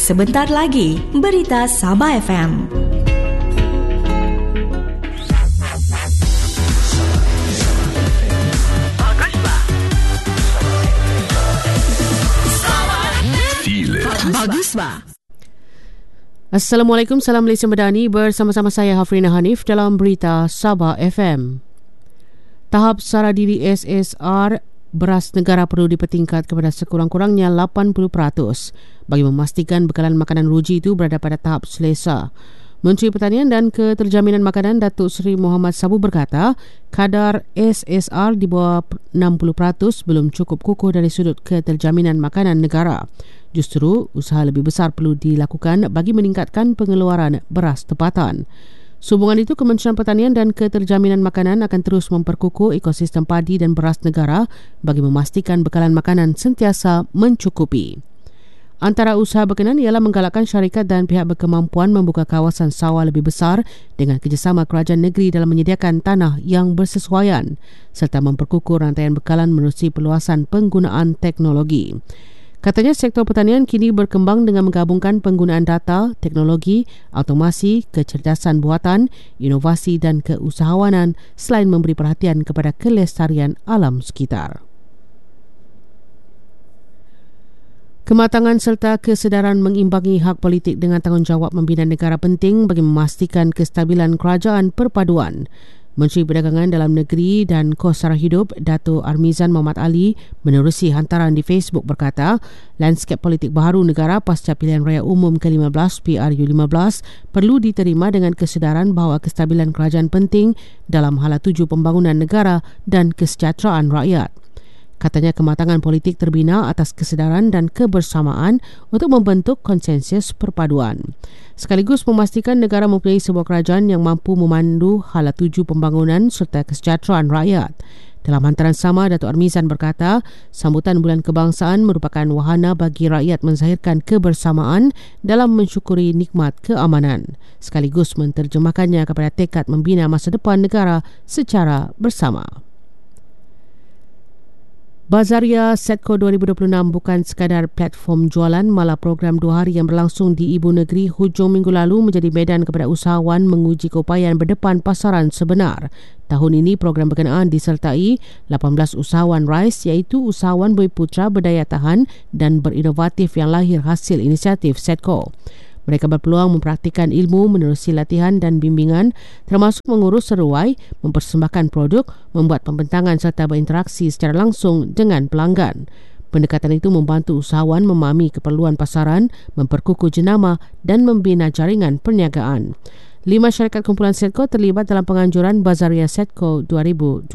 Sebentar lagi, Berita Sabah FM. Baguslah. Assalamualaikum, salam Malaysia Madani. Bersama-sama saya Hafrina Hanif dalam Berita Sabah FM. Tahap sara diri SSR beras negara perlu dipertingkat kepada sekurang-kurangnya 80% bagi memastikan bekalan makanan ruji itu berada pada tahap selesa. Menteri Pertanian dan Keterjaminan Makanan Datuk Seri Muhammad Sabu berkata, kadar SSR di bawah 60% belum cukup kukuh dari sudut keterjaminan makanan negara. Justru, usaha lebih besar perlu dilakukan bagi meningkatkan pengeluaran beras tempatan. Sehubungan itu, Kementerian Pertanian dan Keterjaminan Makanan akan terus memperkukuh ekosistem padi dan beras negara bagi memastikan bekalan makanan sentiasa mencukupi. Antara usaha berkenaan ialah menggalakkan syarikat dan pihak berkemampuan membuka kawasan sawah lebih besar dengan kerjasama kerajaan negeri dalam menyediakan tanah yang bersesuaian serta memperkukuh rantaian bekalan menerusi perluasan penggunaan teknologi. Katanya sektor pertanian kini berkembang dengan menggabungkan penggunaan data, teknologi, automasi, kecerdasan buatan, inovasi dan keusahawanan selain memberi perhatian kepada kelestarian alam sekitar. Kematangan serta kesedaran mengimbangi hak politik dengan tanggungjawab membina negara penting bagi memastikan kestabilan kerajaan perpaduan. Menteri Perdagangan Dalam Negeri dan Kos Sara Hidup Dato' Armizan Muhammad Ali menerusi hantaran di Facebook berkata, lanskap politik baharu negara pasca pilihan raya umum ke-15 PRU15 perlu diterima dengan kesedaran bahawa kestabilan kerajaan penting dalam hala tuju pembangunan negara dan kesejahteraan rakyat. Katanya kematangan politik terbina atas kesedaran dan kebersamaan untuk membentuk konsensus perpaduan. Sekaligus memastikan negara mempunyai sebuah kerajaan yang mampu memandu hala tuju pembangunan serta kesejahteraan rakyat. Dalam hantaran sama, Dato' Armizan berkata, sambutan Bulan Kebangsaan merupakan wahana bagi rakyat menzahirkan kebersamaan dalam mensyukuri nikmat keamanan, sekaligus menterjemahkannya kepada tekad membina masa depan negara secara bersama. Bazaria Setco 2026 bukan sekadar platform jualan, malah program 2 hari yang berlangsung di Ibu Negeri hujung minggu lalu menjadi medan kepada usahawan menguji keupayaan berdepan pasaran sebenar. Tahun ini program berkenaan disertai 18 usahawan RISE iaitu usahawan Bumiputera berdaya tahan dan berinovatif yang lahir hasil inisiatif Setco. Mereka berpeluang mempraktikkan ilmu menerusi latihan dan bimbingan termasuk mengurus seruai, mempersembahkan produk, membuat pembentangan serta berinteraksi secara langsung dengan pelanggan. Pendekatan itu membantu usahawan memahami keperluan pasaran, memperkukuh jenama dan membina jaringan perniagaan. 5 syarikat kumpulan Setco terlibat dalam penganjuran Bazaria Setco 2026.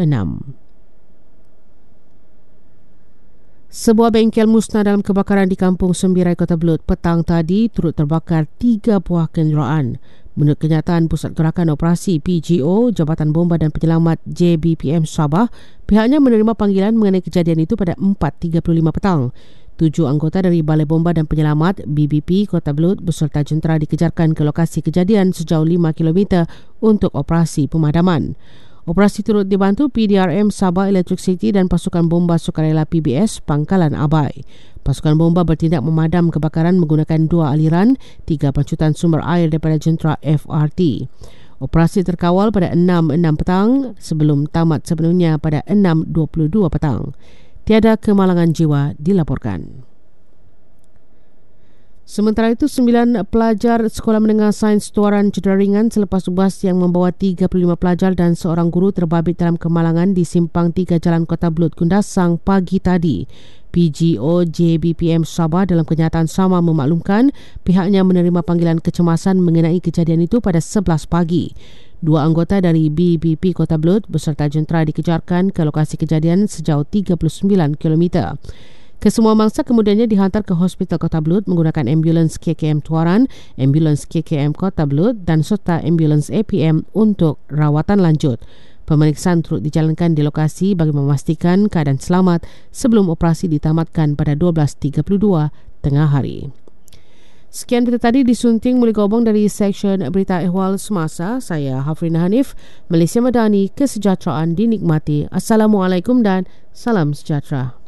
Sebuah bengkel musnah dalam kebakaran di Kampung Sembirai, Kota Belud petang tadi turut terbakar 3 buah kenderaan. Menurut kenyataan Pusat Gerakan Operasi PGO, Jabatan Bomba dan Penyelamat JBPM Sabah, pihaknya menerima panggilan mengenai kejadian itu pada 4.35 petang. 7 anggota dari Balai Bomba dan Penyelamat BBP Kota Belud beserta jentera dikejarkan ke lokasi kejadian sejauh 5 km untuk operasi pemadaman. Operasi turut dibantu PDRM Sabah Electric City dan pasukan bomba sukarela PBS Pangkalan Abai. Pasukan bomba bertindak memadam kebakaran menggunakan 2 aliran, 3 pancutan sumber air daripada jentera FRT. Operasi terkawal pada 6.06 petang sebelum tamat sepenuhnya pada 6.22 petang. Tiada kemalangan jiwa dilaporkan. Sementara itu, 9 pelajar Sekolah Menengah Sains Tuaran cedera ringan selepas bas yang membawa 35 pelajar dan seorang guru terbabit dalam kemalangan di Simpang 3 Jalan Kota Belud, Kundasang pagi tadi. PGO JBPM Sabah dalam kenyataan sama memaklumkan pihaknya menerima panggilan kecemasan mengenai kejadian itu pada 11 pagi. 2 anggota dari BBP Kota Belud beserta jentera dikejarkan ke lokasi kejadian sejauh 39 km. Kesemua mangsa kemudiannya dihantar ke Hospital Kota Belud menggunakan ambulans KKM Tuaran, ambulans KKM Kota Belud dan serta ambulans APM untuk rawatan lanjut. Pemeriksaan turut dijalankan di lokasi bagi memastikan keadaan selamat sebelum operasi ditamatkan pada 12.32 tengah hari. Sekian berita tadi disunting Muli Gobong dari Seksyen Berita Ehwal Semasa. Saya Hafrina Hanif, Malaysia Madani, kesejahteraan dinikmati. Assalamualaikum dan salam sejahtera.